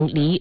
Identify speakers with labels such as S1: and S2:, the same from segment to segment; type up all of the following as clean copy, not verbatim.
S1: 罹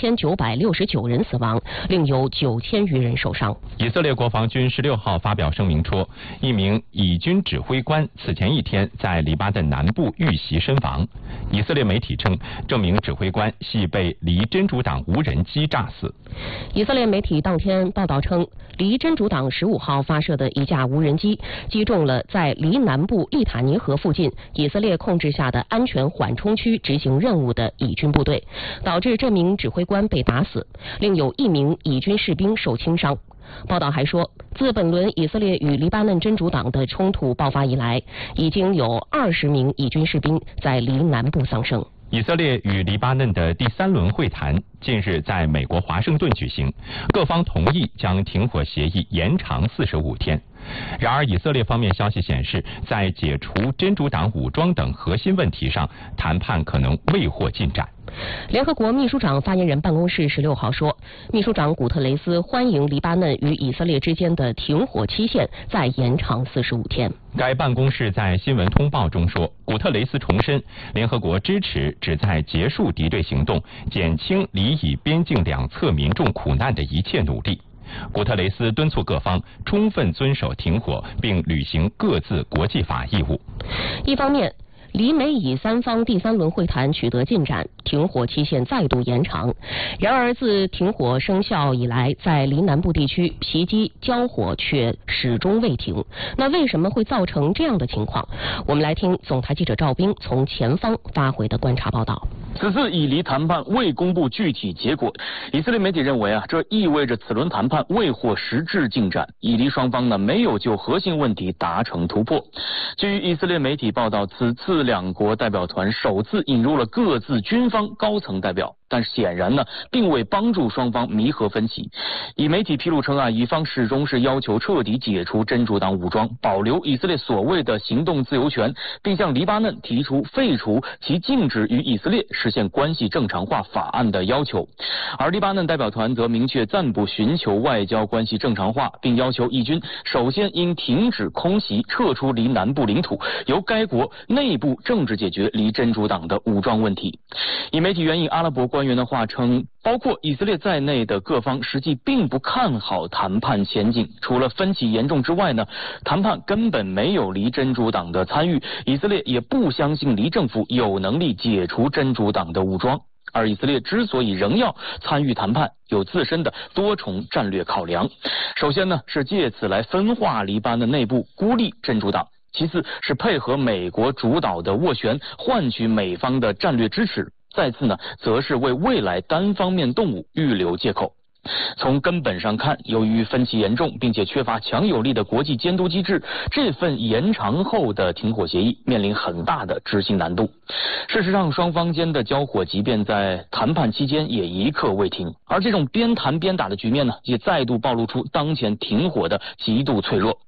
S1: 2969人死亡，另有9000余人受伤。
S2: 以色列国防军16号发表声明说，一名以军指挥官此前一天在黎巴嫩南部遇袭身亡。以色列媒体称，这名指挥官系被黎真主党无人机炸死。
S1: 以色列媒体当天报道称，黎真主党15号发射的一架无人机击中了在黎南部利塔尼河附近以色列控制下的安全缓冲区执行任务的以军部队，导致这名指挥官被打死，另有1名以军士兵受轻伤。报道还说，自本轮以色列与黎巴嫩真主党的冲突爆发以来，已经有20名以军士兵在黎南部丧生。
S2: 以色列与黎巴嫩的第3轮会谈近日在美国华盛顿举行，各方同意将停火协议延长45天。然而，以色列方面消息显示，在解除真主党武装等核心问题上，谈判可能未获进展。
S1: 联合国秘书长发言人办公室16号说，秘书长古特雷斯欢迎黎巴嫩与以色列之间的停火期限再延长45天。
S2: 该办公室在新闻通报中说，古特雷斯重申，联合国支持旨在结束敌对行动、减轻黎以边境两侧民众苦难的一切努力。古特雷斯敦促各方充分遵守停火，并履行各自国际法义务。
S1: 一方面，黎美以3方第3轮会谈取得进展，停火期限再度延长。然而，自停火生效以来，在黎南部地区袭击、交火却始终未停。那为什么会造成这样的情况？我们来听总台记者赵斌从前方发回的观察报道。
S3: 此次以黎谈判未公布具体结果，以色列媒体认为这意味着此轮谈判未获实质进展，以黎双方没有就核心问题达成突破。据以色列媒体报道，此次两国代表团首次引入了各自军方高层代表，但显然并未帮助双方弥合分歧。以媒体披露称以方始终是要求彻底解除真主党武装，保留以色列所谓的行动自由权，并向黎巴嫩提出废除其禁止与以色列实现关系正常化法案的要求。而黎巴嫩代表团则明确暂不寻求外交关系正常化，并要求以军首先应停止空袭，撤出黎南部领土，由该国内部政治解决黎真主党的武装问题。以媒体援引阿拉伯官员的话称，包括以色列在内的各方实际并不看好谈判前景。除了分歧严重之外谈判根本没有黎真主党的参与，以色列也不相信黎政府有能力解除真主党的武装。而以色列之所以仍要参与谈判，有自身的多重战略考量。首先是借此来分化黎巴嫩内部，孤立真主党；其次是配合美国主导的斡旋，换取美方的战略支持；再次则是为未来单方面动武预留借口。从根本上看，由于分歧严重，并且缺乏强有力的国际监督机制，这份延长后的停火协议面临很大的执行难度。事实上，双方间的交火即便在谈判期间也一刻未停，而这种边谈边打的局面也再度暴露出当前停火的极度脆弱。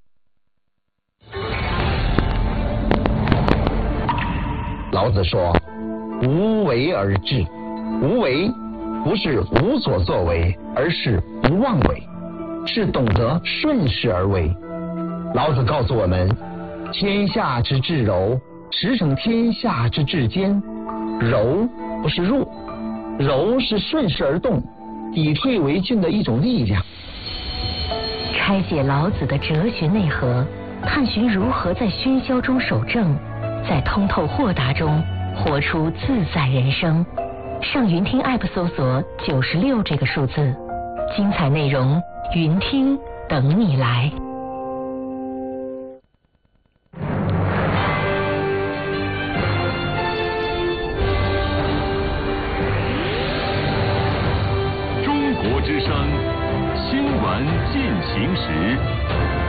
S4: 老子说，无为而治。无为不是无所作为，而是不妄为，是懂得顺势而为。老子告诉我们，天下之至柔，驰骋天下之至坚。柔不是弱，柔是顺势而动，以退为进的一种力量。
S5: 拆解老子的哲学内核，探寻如何在喧嚣中守正，在通透豁达中活出自在人生。上云听 App 搜索96这个数字，精彩内容云听等你来。
S6: 中国之声，新闻进行时。